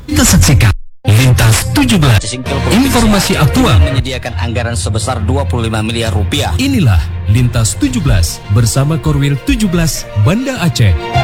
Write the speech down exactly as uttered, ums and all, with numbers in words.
Kita saksikan Lintas tujuh belas, informasi aktual, menyediakan anggaran sebesar dua puluh lima miliar rupiah. Inilah Lintas tujuh belas bersama Korwil tujuh belas Banda Aceh.